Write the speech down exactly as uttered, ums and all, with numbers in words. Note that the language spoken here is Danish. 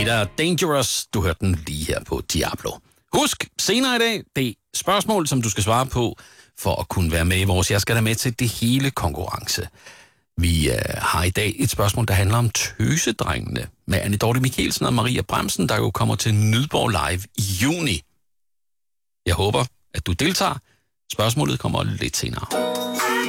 Jada Dangerous. Du hørte den lige her på Diablo. Husk, senere i dag, det er spørgsmål, som du skal svare på, for at kunne være med i vores Jeg skal da med til det hele konkurrence. Vi øh, har i dag et spørgsmål, der handler om Tøsedrengene med Anne Dorte Michelsen og Maria Bremsen, der jo kommer til Nydborg Live i juni. Jeg håber, at du deltager. Spørgsmålet kommer lidt senere.